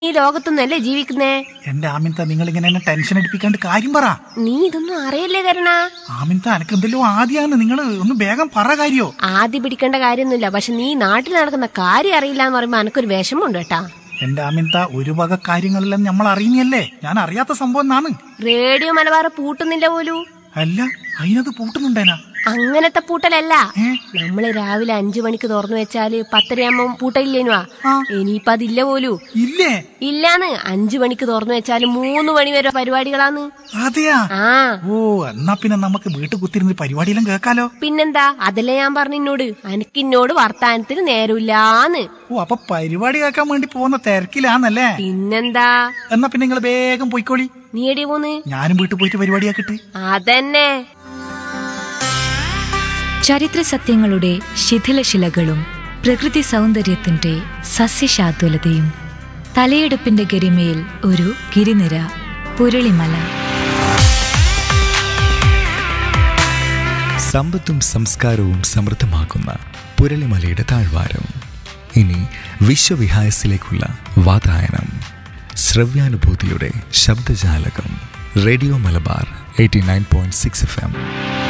ഈ ലോകത്തൊന്നല്ലേ ജീവിക്കുന്നേ? എന്റെ ആമിൻത, നിങ്ങൾ ഇങ്ങനെ എന്നെ ടെൻഷൻ അടിപ്പിക്കാണ്ട് കാര്യം പറ. നീ ഇതൊന്നും അറിയല്ലേ കരുണ? ആമിൻത, എനക്ക് എന്തെല്ലോ ആദ്യാണ്. നിങ്ങൾ ഒന്ന് വേഗം പറ കാര്യോ. ആദ്യം പിടിക്കേണ്ട കാര്യമൊന്നുമില്ല. പക്ഷെ നീ നാട്ടിൽ നടക്കുന്ന കാര്യം അറിയില്ല എന്ന് പറയുമ്പോ എനക്കൊരു വിഷമമുണ്ട് കേട്ടാ. എന്റെ ആമിൻത, ഒരു വക കാര്യങ്ങളെല്ലാം നമ്മൾ അറിയുന്നല്ലേ. ഞാൻ അറിയാത്ത സംഭവം എന്നാണ്. റേഡിയോ മലബാർ പൂട്ടുന്നില്ല പോലും. അല്ല, അതിനത് പൂട്ടുന്നുണ്ടേനാ? അങ്ങനത്തെ പൂട്ടലല്ല. ഏ? നമ്മള് രാവിലെ 5 മണിക്ക് തുറന്നു വെച്ചാല് 10:30 പൂട്ടയില്ലേനുവാ. ഇനിയിപ്പൊ അതില്ല പോലൂ. ഇല്ലേ? ഇല്ലാന്ന്. 5 മണിക്ക് തുറന്നു വെച്ചാല് 3 മണി വരെ പരിപാടികളാന്ന്. അതെയാ? ആ ഓ, എന്നാ പിന്നെ നമുക്ക് വീട്ടിൽ കുത്തിരുന്ന് പരിപാടിയെല്ലാം കേൾക്കാലോ. പിന്നെന്താ, അതല്ലേ ഞാൻ പറഞ്ഞോട്, എനിക്കിന്നോട് വർത്താനത്തിന് നേരമില്ലാന്ന്. ഓ, അപ്പൊ പരിപാടി കേൾക്കാൻ വേണ്ടി പോകുന്ന തിരക്കിലാന്നല്ലേ? പിന്നെന്താ. എന്നാ പിന്നെ നിങ്ങൾ വേഗം പോയിക്കോളി. നീ എടി പോന്ന്? ഞാനും വീട്ടിൽ പോയിട്ട് പരിപാടിയാക്കിട്ട്. അതന്നെ. ചരിത്ര സത്യങ്ങളുടെ ശിഥിലശിലകളും പ്രകൃതി സൗന്ദര്യത്തിന്റെ സസ്യശാദ്വലതയും തലയെടുപ്പിന്റെ ഗരിമയിൽ ഒരു ഗിരിനിര, പുരളിമല. സമ്പത്തും സംസ്കാരവും സമൃദ്ധമാക്കുന്ന പുരളിമലയുടെ താഴ്വാരം ഇനി വിശ്വവിഹായസിലേക്കുള്ള വാതായനം. ശ്രവ്യാനുഭൂതിയുടെ ശബ്ദജാലകം. Radio Malabar 89.6 FM.